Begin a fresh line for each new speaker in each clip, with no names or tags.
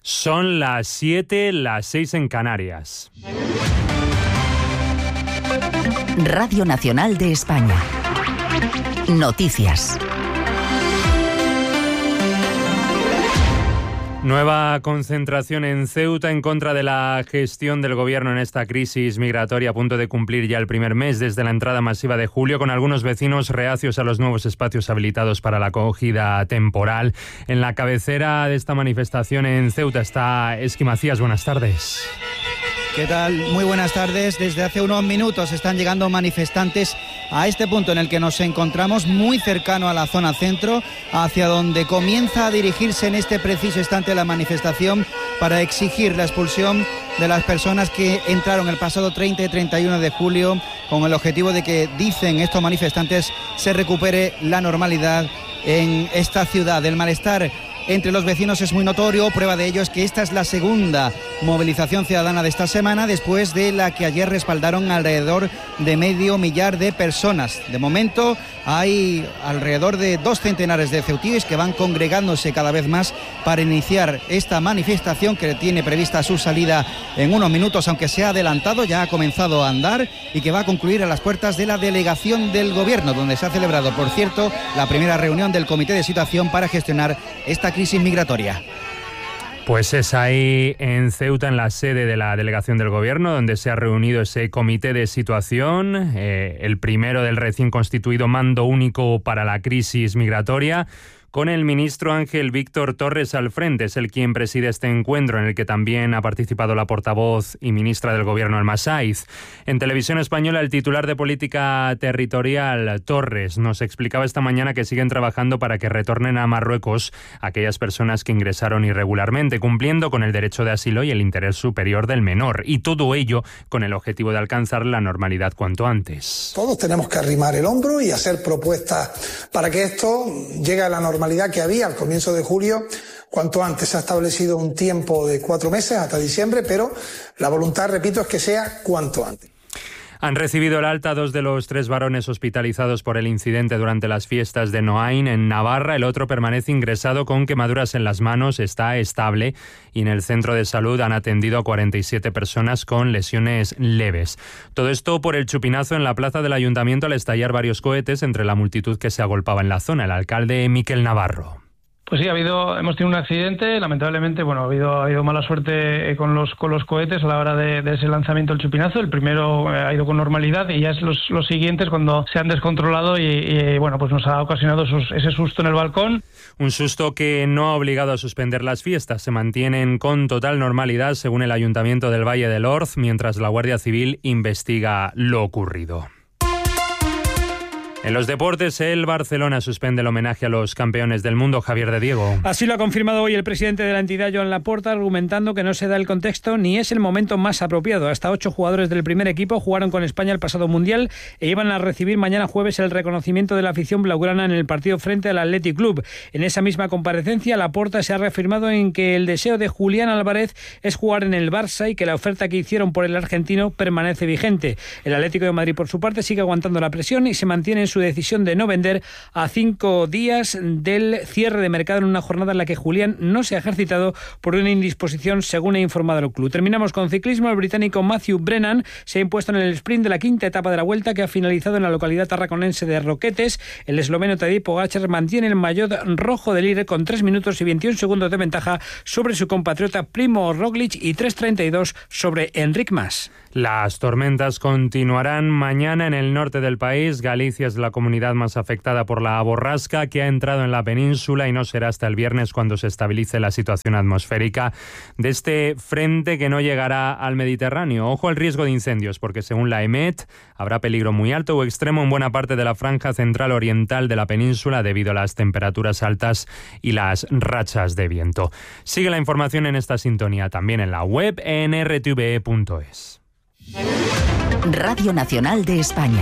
Son las 7, las 6 en Canarias.
Radio Nacional de España. Noticias.
Nueva concentración en Ceuta en contra de la gestión del gobierno en esta crisis migratoria a punto de cumplir ya el primer mes desde la entrada masiva de julio, con algunos vecinos reacios a los nuevos espacios habilitados para la acogida temporal. En la cabecera de esta manifestación en Ceuta está Esqui Macías. Buenas tardes.
¿Qué tal? Muy buenas tardes. Desde hace unos minutos están llegando manifestantes a este punto en el que nos encontramos, muy cercano a la zona centro, hacia donde comienza a dirigirse en este preciso instante la manifestación para exigir la expulsión de las personas que entraron el pasado 30 y 31 de julio con el objetivo de que, dicen estos manifestantes, se recupere la normalidad en esta ciudad. El malestar entre los vecinos es muy notorio. Prueba de ello es que esta es la segunda movilización ciudadana de esta semana, después de la que ayer respaldaron alrededor de 500 de personas. De momento hay alrededor de 2 centenares de ceutíes que van congregándose cada vez más para iniciar esta manifestación, que tiene prevista su salida en unos minutos, aunque se ha adelantado, ya ha comenzado a andar, y que va a concluir a las puertas de la delegación del gobierno, donde se ha celebrado, por cierto, la primera reunión del Comité de Situación para gestionar esta crisis migratoria.
Pues es ahí en Ceuta, en la sede de la delegación del gobierno, donde se ha reunido ese comité de situación, el primero del recién constituido Mando Único para la Crisis Migratoria, con el ministro Ángel Víctor Torres al frente. Es el quien preside este encuentro, en el que también ha participado la portavoz y ministra del Gobierno, Alma Saiz. En Televisión Española, el titular de Política Territorial, Torres, nos explicaba esta mañana que siguen trabajando para que retornen a Marruecos aquellas personas que ingresaron irregularmente, cumpliendo con el derecho de asilo y el interés superior del menor, y todo ello con el objetivo de alcanzar la normalidad cuanto antes.
Todos tenemos que arrimar el hombro y hacer propuestas para que esto llegue a la normalidad que había al comienzo de julio cuanto antes. Se ha establecido un tiempo de 4 meses hasta diciembre, pero la voluntad, repito, es que sea cuanto antes.
Han recibido el alta 2 de los 3 varones hospitalizados por el incidente durante las fiestas de Noain en Navarra. El otro permanece ingresado con quemaduras en las manos, está estable, y en el centro de salud han atendido a 47 personas con lesiones leves. Todo esto por el chupinazo en la plaza del ayuntamiento al estallar varios cohetes entre la multitud que se agolpaba en la zona. El alcalde Miquel Navarro.
Pues sí, hemos tenido un accidente, lamentablemente, ha habido mala suerte con los cohetes a la hora de ese lanzamiento del chupinazo. El primero ha ido con normalidad, y ya es los siguientes cuando se han descontrolado y pues nos ha ocasionado ese susto en el balcón.
Un susto que no ha obligado a suspender las fiestas. Se mantienen con total normalidad, según el Ayuntamiento del Valle del Orz, mientras la Guardia Civil investiga lo ocurrido. En los deportes, el Barcelona suspende el homenaje a los campeones del mundo. Javier de Diego.
Así lo ha confirmado hoy el presidente de la entidad, Joan Laporta, argumentando que no se da el contexto ni es el momento más apropiado. Hasta 8 jugadores del primer equipo jugaron con España el pasado Mundial e iban a recibir mañana jueves el reconocimiento de la afición blaugrana en el partido frente al Athletic Club. En esa misma comparecencia, Laporta se ha reafirmado en que el deseo de Julián Álvarez es jugar en el Barça y que la oferta que hicieron por el argentino permanece vigente. El Atlético de Madrid, por su parte, sigue aguantando la presión y se mantiene en su decisión de no vender a 5 días del cierre de mercado, en una jornada en la que Julián no se ha ejercitado por una indisposición, según ha informado el club. Terminamos con ciclismo. El británico Matthew Brennan se ha impuesto en el sprint de la 5ª etapa de la Vuelta, que ha finalizado en la localidad tarraconense de Roquetes. El esloveno Tadej Pogačar mantiene el maillot rojo del líder con 3 minutos y 21 segundos de ventaja sobre su compatriota Primo Roglic y 3:32 sobre Enric Mas.
Las tormentas continuarán mañana en el norte del país. Galicia es la comunidad más afectada por la borrasca, que ha entrado en la península, y no será hasta el viernes cuando se estabilice la situación atmosférica de este frente, que no llegará al Mediterráneo. Ojo al riesgo de incendios, porque según la EMET habrá peligro muy alto o extremo en buena parte de la franja central oriental de la península debido a las temperaturas altas y las rachas de viento. Sigue la información en esta sintonía también en la web en rtve.es.
Radio Nacional de España.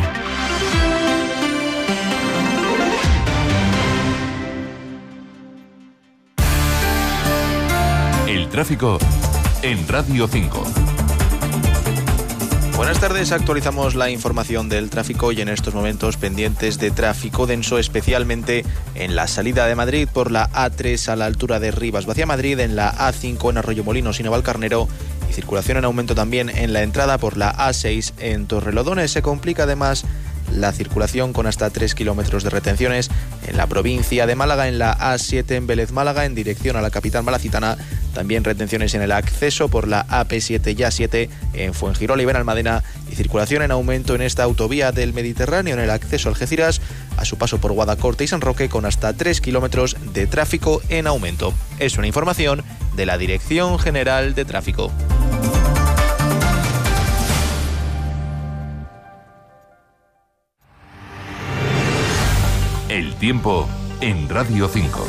El tráfico en Radio 5. Buenas tardes, actualizamos la información del tráfico y en estos momentos pendientes de tráfico denso, especialmente en la salida de Madrid por la A3 a la altura de Rivas hacia Madrid, en la A5 en Arroyomolinos y Navalcarnero, y circulación en aumento también en la entrada por la A6 en Torrelodones. Se complica además la circulación con hasta 3 kilómetros de retenciones en la provincia de Málaga, en la A7 en Vélez Málaga en dirección a la capital malacitana. También retenciones en el acceso por la AP7 y A7 en Fuengirola y Benalmádena, y circulación en aumento en esta autovía del Mediterráneo en el acceso a Algeciras, a su paso por Guadacorte y San Roque, con hasta 3 kilómetros de tráfico en aumento. Es una información de la Dirección General de Tráfico.
El tiempo en Radio 5.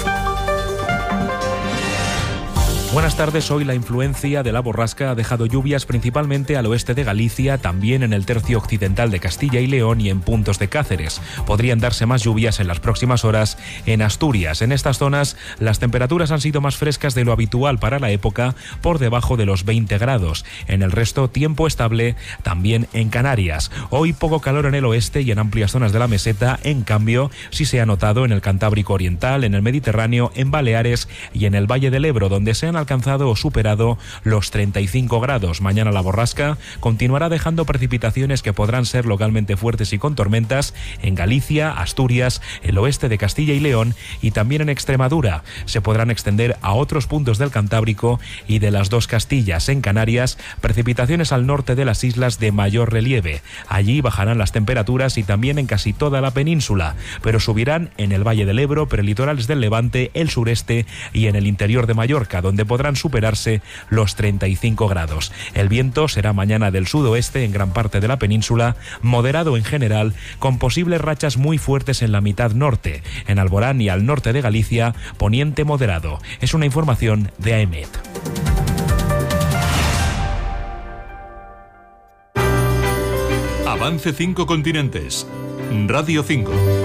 Buenas tardes. Hoy la influencia de la borrasca ha dejado lluvias principalmente al oeste de Galicia, también en el tercio occidental de Castilla y León y en puntos de Cáceres. Podrían darse más lluvias en las próximas horas en Asturias. En estas zonas las temperaturas han sido más frescas de lo habitual para la época, por debajo de los 20 grados. En el resto, tiempo estable también en Canarias. Hoy poco calor en el oeste y en amplias zonas de la meseta. En cambio, sí se ha notado en el Cantábrico Oriental, en el Mediterráneo, en Baleares y en el Valle del Ebro, donde se han alcanzado o superado los 35 grados. Mañana la borrasca continuará dejando precipitaciones que podrán ser localmente fuertes y con tormentas en Galicia, Asturias, el oeste de Castilla y León y también en Extremadura. Se podrán extender a otros puntos del Cantábrico y de las dos Castillas. En Canarias, precipitaciones al norte de las islas de mayor relieve. Allí bajarán las temperaturas y también en casi toda la península, pero subirán en el Valle del Ebro, prelitorales del Levante, el sureste y en el interior de Mallorca, donde podrán superarse los 35 grados. El viento será mañana del sudoeste en gran parte de la península, moderado en general, con posibles rachas muy fuertes en la mitad norte. En Alborán y al norte de Galicia, poniente moderado. Es una información de AEMET.
Avance 5 continentes. Radio 5.